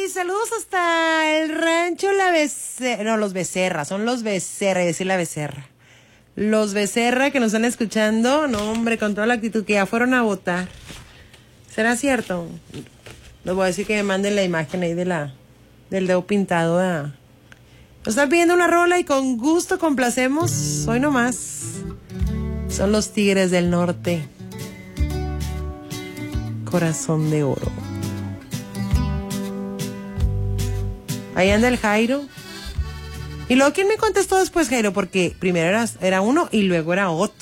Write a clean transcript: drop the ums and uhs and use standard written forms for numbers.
saludos hasta el rancho La Becerra. No, los Becerra, son los Becerra, decir la Becerra. Los Becerra que nos están escuchando, no hombre, con toda la actitud que ya fueron a votar. ¿Será cierto? Les voy a decir que me manden la imagen ahí del dedo pintado. Nos están pidiendo una rola y con gusto complacemos. Hoy nomás. Son los Tigres del Norte. Corazón de oro. Ahí anda el Jairo. Y luego, ¿quién me contestó después, Jairo? Porque primero era uno y luego era otro.